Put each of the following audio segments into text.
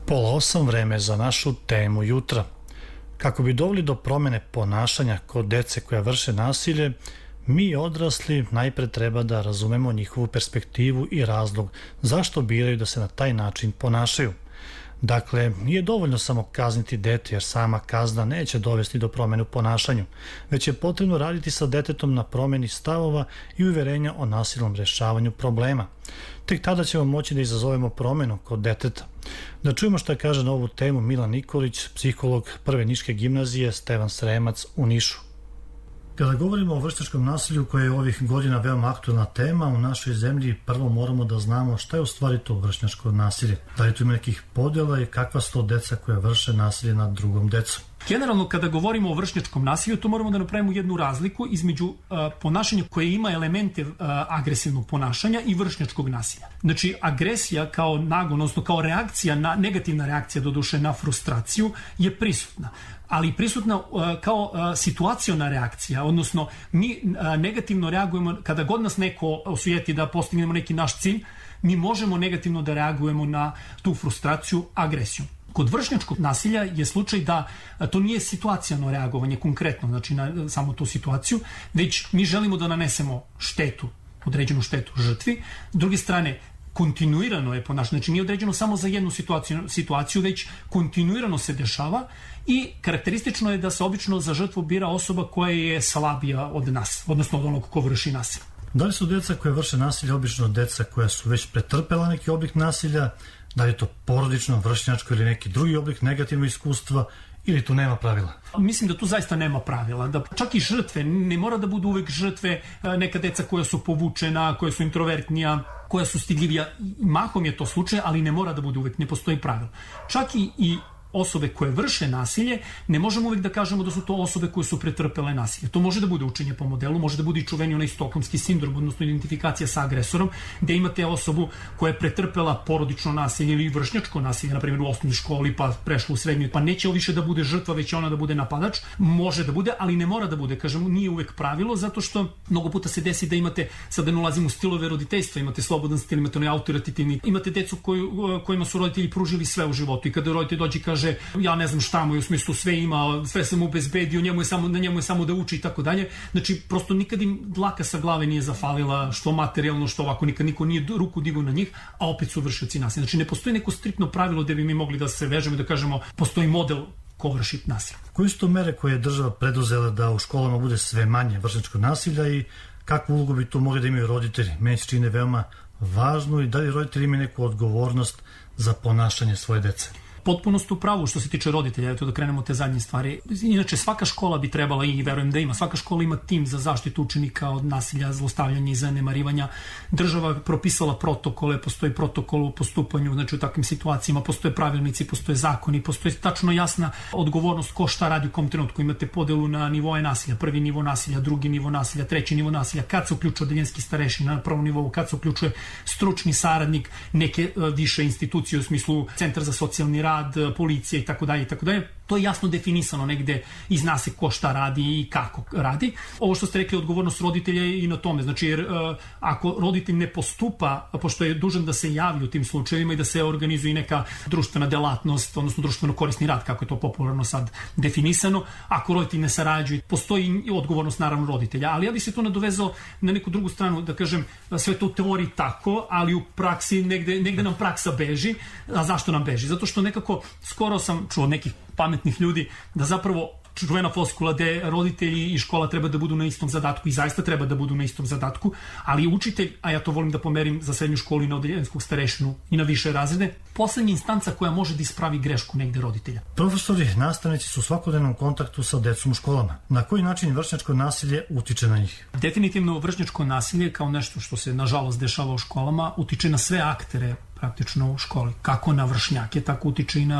7:30 vreme za našu temu jutra. Kako bi doveli do promene ponašanja kod dece koja vrše nasilje, mi odrasli najpre treba da razumemo njihovu perspektivu i razlog zašto biraju da se na taj način ponašaju. Dakle, nije dovoljno samo kazniti dete jer sama kazna neće dovesti do promene u ponašanju, već je potrebno raditi sa detetom na promeni stavova i uverenja o nasilnom rešavanju problema. Tek tada ćemo moći da izazovemo promenu kod deteta. Da čujemo šta kaže na ovu temu Milan Nikolić, psiholog Prve niške gimnazije Stevan Sremac u Nišu. Kada govorimo o vršnjačkom nasilju koje je ovih godina veoma aktuelna tema u našoj zemlji, prvo moramo da znamo šta je u stvari to vršnjačko nasilje. Da li tu ima nekih podjela i kakva su to deca koja vrše nasilje nad drugom decom? Generalno, kada govorimo o vršnjačkom nasilju, to moramo da napravimo jednu razliku između ponašanja koje ima elemente agresivnog ponašanja i vršnjačkog nasilja. Znači, agresija kao nagon, odnosno kao reakcija, negativna reakcija doduše na frustraciju je prisutna. Ali prisutna kao situaciona reakcija, odnosno mi negativno reagujemo kada god nas neko osujeti da postignemo neki naš cilj, mi možemo negativno da reagujemo na tu frustraciju agresijom. Kod vršnjačkog nasilja je slučaj da to nije situaciono reagovanje konkretno, znači na samo tu situaciju, već mi želimo da nanesemo štetu, određenu štetu žrtvi. S druge strane, kontinuirano je ponašanje, znači nije određeno samo za jednu situaciju, već kontinuirano se dešava i karakteristično je da se obično za žrtvu bira osoba koja je slabija od nas, odnosno od onog ko vrši nasilje. Da li su deca koje vrše nasilje obično deca koja su već pretrpela neki oblik nasilja, da li je to porodično, vršnjačko ili neki drugi oblik negativnog iskustva, ili tu nema pravila? Mislim da tu zaista nema pravila. Da čak i žrtve, ne mora da budu uvek žrtve neka deca koja su povučena, koja su introvertnija, koja su stidljivija. Mahom je to slučaj, ali ne mora da bude uvek, ne postoji pravilo. Čak i osobe koje vrše nasilje, ne možemo uvek da kažemo da su to osobe koje su pretrpele nasilje. To može da bude učenje po modelu, može da bude i čuveni onaj stokholmski sindrom, odnosno identifikacija sa agresorom, gde imate osobu koja je pretrpela porodično nasilje ili vršnjačko nasilje, na primjer u osnovnoj školi, pa prešla u srednju, pa neće više da bude žrtva, već će ona da bude napadač. Može da bude, ali ne mora da bude. Kažem, nije uvek pravilo, zato što mnogo puta se desi da imate, sad da ne ulazimo u stilove roditeljstva, imate slobodan stil, imate onaj autoritativni, imate decu kojima su roditelji pružili sve u životu i kada roditelj dođe i kaže ja ne znam šta mu je, u smislu sve ima, sve sam mu obezbedio, na njemu je samo da uči i tako dalje. Znači, prosto nikad im dlaka sa glave nije zafalila, što materijalno, što ovako, nikad niko nije ruku digao na njih, a opet su vršioci nasilja. Znači, ne postoji neko striktno pravilo gde bi mi mogli da se vežemo i da kažemo postoji model ko vrši nasilje. Koje su to mere koje je država preduzela da u školama bude sve manje vršnjačkog nasilja i kakvu ulogu bi tu mogli da imaju roditelji? Meni se čini veoma važno i da li roditelji imaju neku odgovornost za ponašanje svoje dece? Potpunost u pravu što se tiče roditelja, eto da krenemo te zadnje stvari. Inače, svaka škola bi trebala, i verujem da ima, svaka škola ima tim za zaštitu učenika od nasilja, zlostavljanja i zanemarivanja. Država propisala protokole, postoji protokol o postupanju, znači u takvim situacijama, postoje pravilnici, postoje zakoni, postoji tačno jasna odgovornost ko šta radi u kom trenutku. Imate podelu na nivoe nasilja, prvi nivo nasilja, drugi nivo nasilja, treći nivo nasilja, kad se uključuje odeljenski starešina na prvom nivou, kad se uključuje stručni saradnik neke više institucije u smislu centar za socijalni rad, policija i tako dalje i tako dalje. To je jasno definisano negde, i zna se ko šta radi i kako radi. Ovo što ste rekli, odgovornost roditelja je i na tome. Znači, jer ako roditelj ne postupa, pošto je dužan da se javi u tim slučajevima i da se organizuje i neka društvena delatnost, odnosno društveno korisni rad, kako je to popularno sad definisano, ako roditelj ne sarađuje, postoji i odgovornost naravno roditelja. Ali ja bih se to nadovezao na neku drugu stranu, da kažem, sve to u teoriji tako, ali u praksi negde nam praksa beži. A zašto nam beži? Zato što nekako, skoro sam čuo nekih pametnih ljudi da zapravo čuvena floskula gde roditelji i škola treba da budu na istom zadatku, i zaista treba da budu na istom zadatku, ali učitelj, a ja to volim da pomerim za srednju školu i na odeljenskog starešinu i na više razrede, poslednja instanca koja može da ispravi grešku negde roditelja. Profesori, nastavnici su u svakodnevnom kontaktu sa decom u školama. Na koji način vršnjačko nasilje utiče na njih? Definitivno vršnjačko nasilje, kao nešto što se nažalost dešava u školama, utiče na sve aktere praktično u školi. Kako na vršnjake, tako utiče i na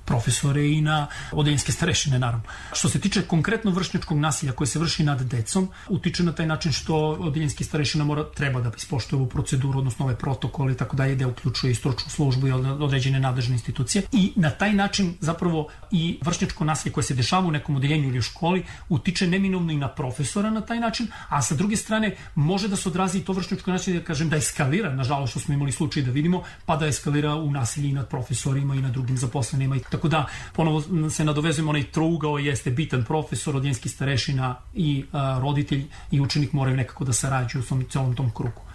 profesore i na odeljenske starešine, naravno. Što se tiče konkretno vršnjačkog nasilja koje se vrši nad decom, utiče na taj način što odeljenski starešina treba da ispoštuje ovu proceduru, odnosno ove protokole i tako dalje, da uključuje i stručnu službu i određene nadležne institucije. I na taj način zapravo i vršnjačko nasilje koje se dešava u nekom odeljenju ili u školi utiče neminovno i na profesora na taj način, a sa druge strane može da se odrazi i to vršnjačko nasilje, da eskalira, nažalost što smo imali slučaj da vidimo, pa da eskalira u nasilje i nad profesorima i nad drugim zaposlenima. Tako da ponovo se nadovezujemo, onaj trougao jeste bitan, profesor, odeljenski starešina i roditelj i učenik moraju nekako da sarađuju u celom tom krugu.